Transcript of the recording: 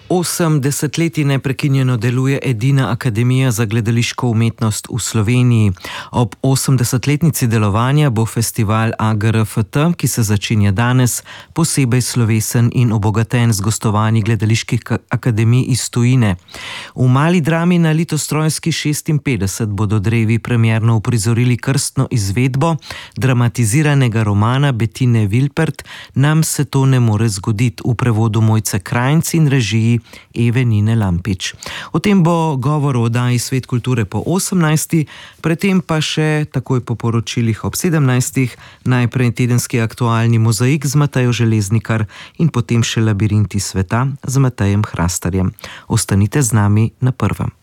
8 desetletij neprekinjeno deluje edina akademija za gledališko umetnost v Sloveniji. Ob 80-letnici delovanja bo festival AGRFT, ki se začenja danes, posebej slovesen in obogaten z gostovanji gledaliških akademij iz tujine. V Mali drami na Litostrojski 56 bodo drevi premierno uprizorili krstno izvedbo dramatiziranega romana Bettine Vilpert Nam se to ne more zgoditi v prevodu Mojce Krajnc in režiji Eve Nine Lampič. O tem bo govor o oddaji Svet kulture po 18. Predtem pa še takoj po poročilih ob 17. najprej tedenski aktualni mozaik z Matejo Železnikar in potem še Labirinti sveta z Matejem Hrastarjem. Ostanite z nami na Prvem.